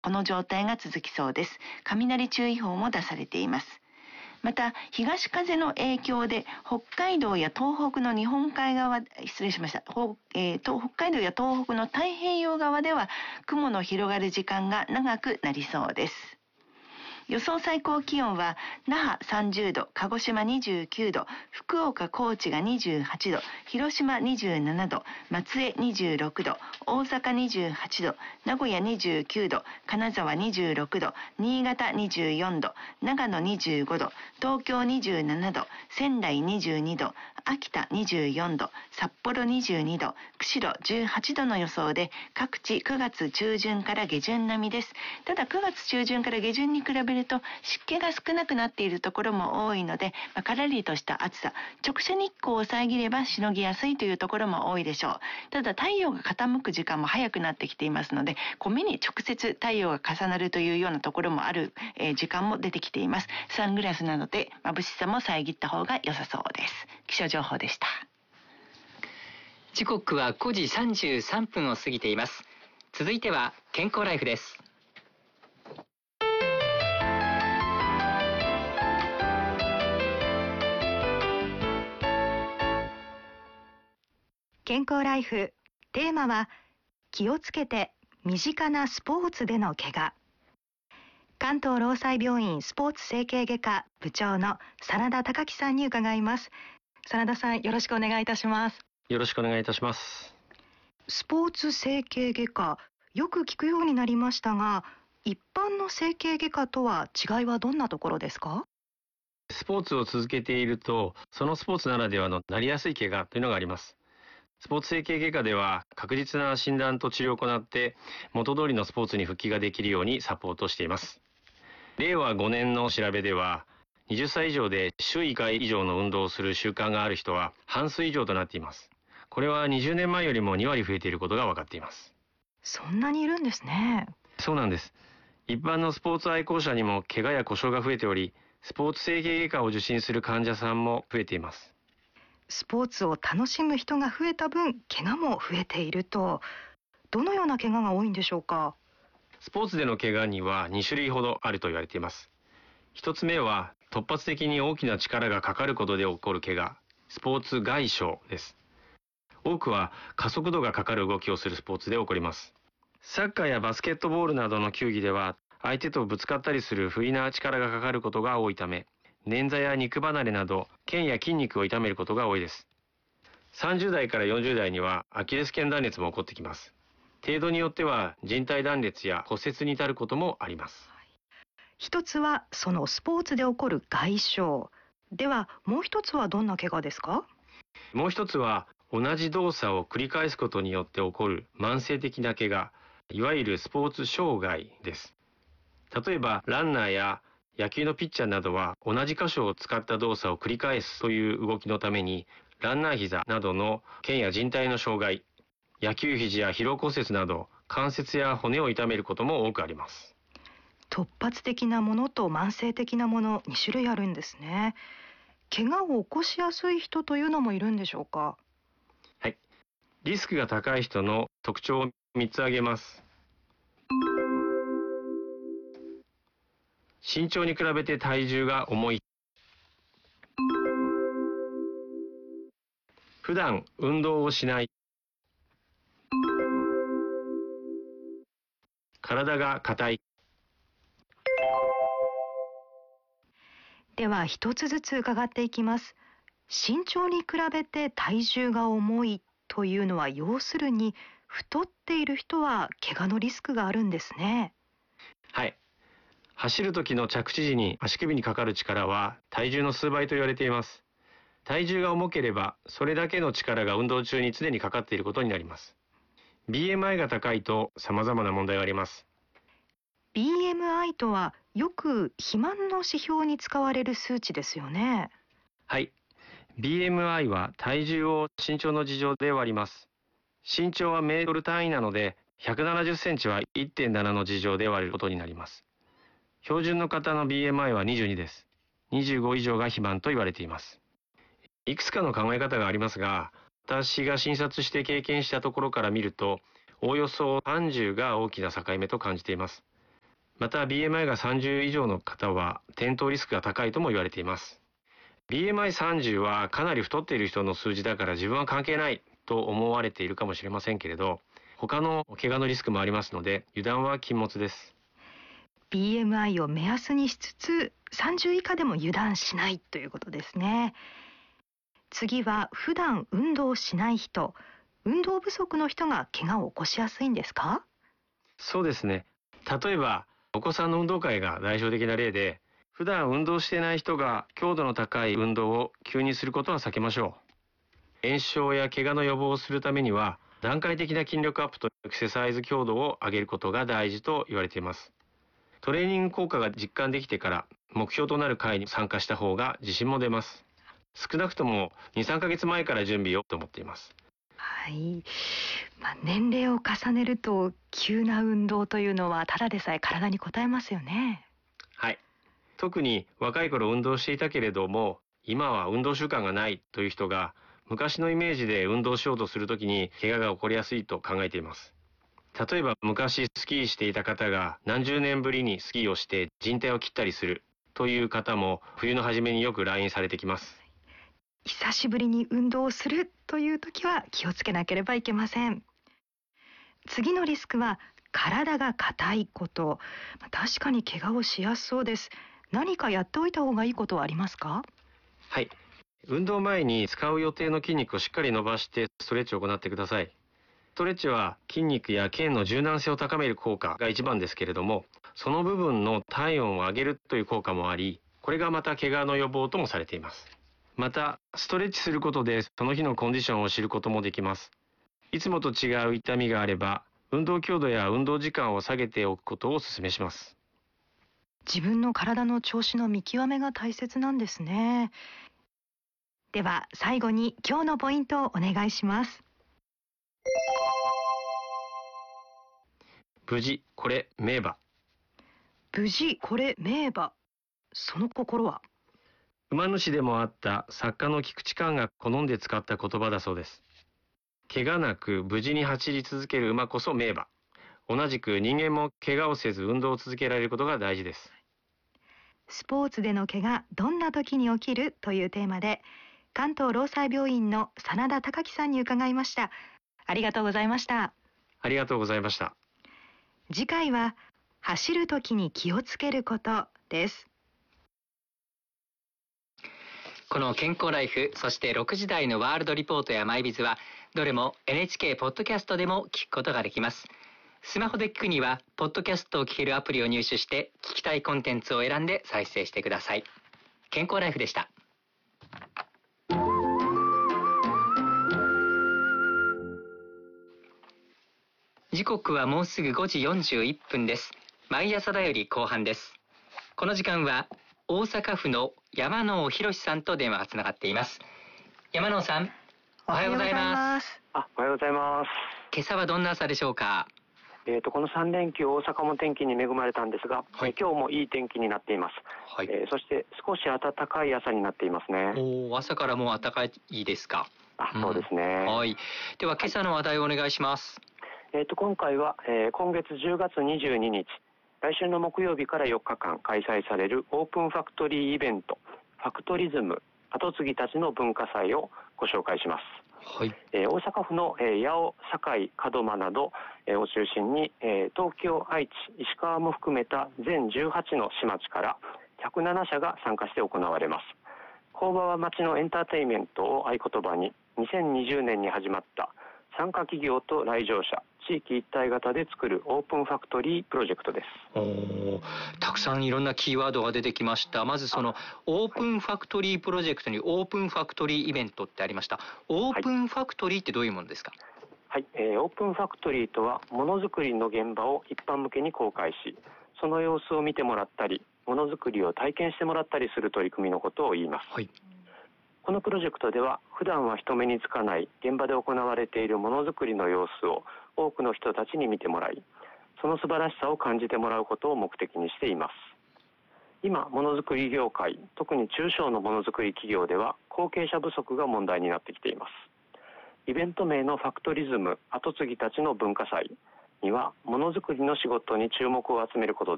この状態が続きそうです。雷注意報も出されています。また、東風の影響で北海道や東北の日本海側、北海道や東北の太平洋側では雲の広がる時間が長くなりそうです。予想最高気温は那覇30度、鹿児島29度、福岡、高知が28度、広島27度、松江26度、大阪28度、名古屋29度、金沢26度、新潟24度、長野25度、東京27度、仙台22度、秋田24度、札幌22度、釧路18度の予想で、各地9月中旬から下旬並みです。ただ9月中旬から下旬に比べると湿気が少なくなっているところも多いので、からりとした暑さ、直射日光を遮ればしのぎやすいというところも多いでしょう。ただ太陽が傾く時間も早くなってきていますので、目に直接太陽が重なるというようなところもある、時間も出てきています。サングラスなどで眩しさも遮った方が良さそうです。気象情報でした。 時刻は5時33分を過ぎています。続いては健康ライフです。 健康ライフ、テーマは気をつけて身近なスポーツでの怪我。関東労災病院スポーツ整形外科部長の真田孝樹さんに伺います。真田さん、よろしくお願いいたします。 よろしくお願いいたします。 スポーツ整形外科、よく聞くようになりましたが、一般の整形外科とは違いはどんなところですか？ スポーツを続けていると、そのスポーツならではのなりやすい怪我というのがあります。スポーツ整形外科では確実な診断と治療を行って元通りのスポーツに復帰ができるようにサポートしています。令和5年の調べでは、20歳以上で週1回以上の運動をする習慣がある人は半数以上となっています。これは20年前よりも2割増えていることが分かっています。 そんなにいるんですね。 そうなんです。一般のスポーツ愛好者にも怪我や故障が増えており、スポーツ整形外科を受診する患者さんも増えています。 スポーツを楽しむ人が増えた分、怪我も増えていると、どのような怪我が多いんでしょうか？ スポーツでの怪我には2種類ほどあると言われています。一つ目は突発的に大きな力がかかることで起こる怪我、スポーツ外傷です。多くは加速度がかかる動きをするスポーツで起こります。サッカーやバスケットボールなどの球技では相手とぶつかったりする不意な力がかかることが多いため、捻挫や肉離れなど腱や筋肉を痛めることが多いです。30代から40代にはアキレス腱断裂も起こってきます。程度によっては靭帯断裂や骨折に至ることもあります。 一つはそのスポーツで起こる外傷。ではもう一つはどんな怪我ですか？ もう一つは同じ動作を繰り返すことによって起こる慢性的な怪我、いわゆるスポーツ障害です。例えばランナーや野球のピッチャーなどは同じ箇所を使った動作を繰り返すという動きのためにランナー膝などの腱や靭帯の障害、野球肘や疲労骨折など関節や骨を痛めることも多くあります。 突発的なものと慢性的なもの、2種類あるんですね。怪我を起こしやすい人というのもいるんでしょうか？ はい。リスクが高い人の特徴を3つ挙げます。身長に比べて体重が重い。普段運動をしない。体が硬い。 では一つずつ伺っていきます。身長に比べて体重が重いというのは、要するに太っている人は怪我のリスクがあるんですね。 はい。走る時の着地時に足首にかかる力は体重の数倍と言われています。体重が重ければそれだけの力が運動中に常にかかっていることになります。BMI が高いと様々な問題があります。 BMI とはよく肥満の指標に使われる数値ですよね。 はい。BMI は体重を身長の事情で割ります。身長はメートル単位なので、170センチは 1.7 の事情で割ることになります。標準の方の BMI は22です。25以上が肥満と言われています。いくつかの考え方がありますが、私が診察して経験したところから見ると、おおよそ30が大きな境目と感じています。 また BMI が30以上の方は転倒リスクが高いとも言われています。 BMI30 はかなり太っている人の数字だから自分は関係ないと思われているかもしれませんけれど、他の怪我のリスクもありますので油断は禁物です。 BMI を目安にしつつ30以下でも油断しないということですね。次は普段運動しない人、運動不足の人が怪我を起こしやすいんですか？ そうですね。例えばお子さんの運動会が代表的な例で、普段運動していない人が強度の高い運動を急にすることは避けましょう。炎症や怪我の予防をするためには段階的な筋力アップとエクササイズ強度を上げることが大事と言われています。トレーニング効果が実感できてから目標となる会に参加した方が自信も出ます。少なくとも 2,3 ヶ月前から準備をと思っています。 はい、年齢を重ねると急な運動というのはただでさえ体に応えますよね。 はい。特に若い頃運動していたけれども今は運動習慣がないという人が昔のイメージで運動しようとするときに怪我が起こりやすいと考えています。例えば昔スキーしていた方が何十年ぶりにスキーをして靭帯を切ったりするという方も冬の初めによく来院されてきます。 久しぶりに運動をするという時は気をつけなければいけません。次のリスクは体が硬いこと。確かに怪我をしやすそうです。何かやっておいた方がいいことはありますか？ はい。運動前に使う予定の筋肉をしっかり伸ばしてストレッチを行ってください。ストレッチは筋肉や腱の柔軟性を高める効果が一番ですけれども、その部分の体温を上げるという効果もあり、これがまた怪我の予防ともされています。またストレッチすることでその日のコンディションを知ることもできます。いつもと違う痛みがあれば運動強度や運動時間を下げておくことをお勧めします。 自分の体の調子の見極めが大切なんですね。では最後に今日のポイントをお願いします。 無事これ名馬。 無事これ名馬。その心は？ 馬主でもあった作家の菊池寛が好んで使った言葉だそうです。怪我なく無事に走り続ける馬こそ名馬。同じく人間も怪我をせず運動を続けられることが大事です。 スポーツでの怪我、どんな時に起きるというテーマで関東労災病院の真田孝樹さんに伺いました。ありがとうございました。 ありがとうございました。 次回は走る時に気をつけることです。 この健康ライフ、そして6時台のワールドリポートやマイビズはどれも NHK ポッドキャストでも聞くことができます。スマホで聞くにはポッドキャストを聞けるアプリを入手して聞きたいコンテンツを選んで再生してください。健康ライフでした。時刻はもうすぐ5時41分です。毎朝だより後半です。この時間は大阪府の山野博さんと電話がつながっています。山野さん、おはようございます。 おはようございます。 今朝はどんな朝でしょうか？ この3連休大阪も天気に恵まれたんですが、今日もいい天気になっています。 はい。 そして少し暖かい朝になっていますね。 朝からもう暖かいですか？ そうですね。 はい。では今朝の話題をお願いします。 今回は、今月10月22日、来週の木曜日から4日間開催されるオープンファクトリーイベント、ファクトリズム跡継ぎたちの文化祭をご紹介します。 はい。 大阪府の八尾、堺、門真などを中心に東京、愛知、石川も含めた全18の市町から107社が参加して行われます。工場は街のエンターテインメントを合言葉に2020年に始まった参加企業と来場者地域一体型で作るオープンファクトリープロジェクトです。 たくさんいろんなキーワードが出てきました。まずそのオープンファクトリープロジェクトにオープンファクトリーイベントってありました。オープンファクトリーってどういうものですか？ はい、オープンファクトリーとはものづくりの現場を一般向けに公開し、その様子を見てもらったりものづくりを体験してもらったりする取り組みのことを言います。 はい。 このプロジェクトでは普段は人目につかない現場で行われているものづくりの様子を多くの人たちに見てもらい、その素晴らしさを感じてもらうことを目的にしています。今ものづくり業界、特に中小のものづくり企業では後継者不足が問題になってきています。イベント名のファクトリズム跡継ぎたちの文化祭にはものづくりの仕事に注目を集めること